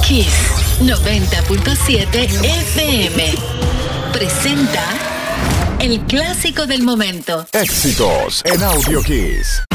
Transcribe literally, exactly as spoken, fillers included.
Kiss noventa punto siete F M presenta el clásico del momento. Éxitos en Audio Kiss.